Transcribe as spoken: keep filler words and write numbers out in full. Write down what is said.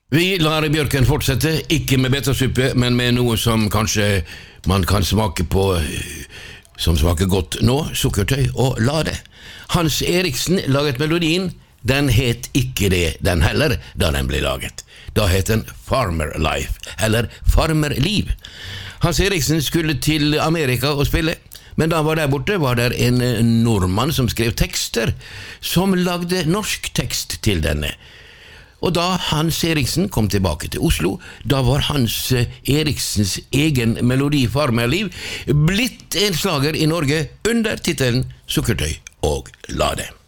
Vi lar bjørken fortsette, ikke med betasuppe, men med noe som kanskje man kan smake på, som smaker godt nå, sukkertøy og lade. Hans Eriksen laget melodien, den het ikke det den heller da den ble laget. Da het den Farmer Life, eller Farmerliv. Hans Eriksen skulle til Amerika og spille, men da han var der borte var der en nordmann som skrev tekster, som lagde norsk tekst til denne. Og da Hans Eriksen kom tilbake til Oslo, da var Hans Eriksens egen melodi Farmerliv blitt en slager i Norge under titelen Sukkertøy og lade.